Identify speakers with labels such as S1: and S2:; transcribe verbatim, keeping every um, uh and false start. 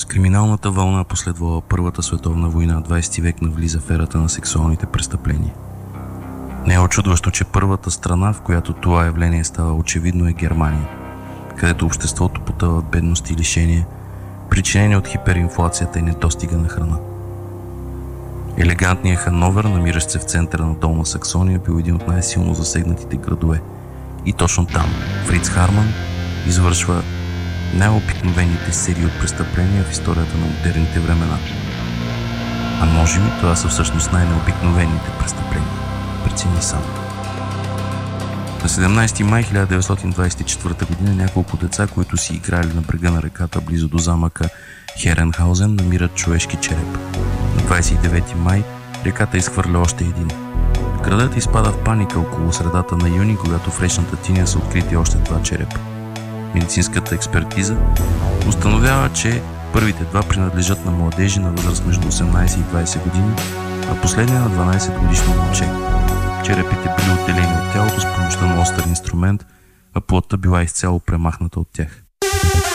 S1: С криминалната вълна последвала Първата световна война, двайсети век навлиза в ерата на сексуалните престъпления. Не е очудващо, че първата страна, в която това явление става очевидно, е Германия, където обществото потъва в бедност и лишение, причинени от хиперинфлацията и недостига на храна. Елегантният Хановер, намиращ се в центъра на Долна Саксония, бил един от най-силно засегнатите градове. И точно там Фриц Харман извършва най-обикновените серии от престъпления в историята на модерните времена. А може би това са всъщност най-необикновените престъпления. Прецени сам. На седемнайсети май хиляда деветстотин двайсет и четвърта година няколко деца, които си играли на брега на реката близо до замъка Херенхаузен, намират човешки череп. На двайсет и девети май реката изхвърля още един. Градът изпада в паника около средата на юни, когато в речната тиня са открити още два черепа. Медицинската експертиза установява, че първите два принадлежат на младежи на възраст между осемнайсет и двайсет години, а последния на дванайсет годишно момче. Черепите били отделени от тялото с помощта на остър инструмент, а плътта била изцяло премахната от тях.